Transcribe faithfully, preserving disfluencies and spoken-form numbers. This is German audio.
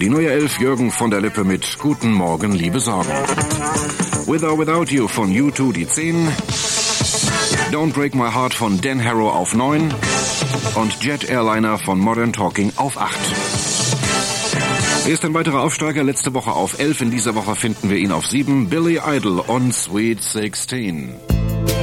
Die neue Elf, Jürgen von der Lippe mit Guten Morgen, liebe Sorgen. With or Without You von U zwei die zehn. Don't Break My Heart von Dan Harrow auf neun. Und Jet Airliner von Modern Talking auf acht. Hier ist ein weiterer Aufsteiger, letzte Woche auf elf. In dieser Woche finden wir ihn auf sieben. Billy Idol on Sweet sixteen.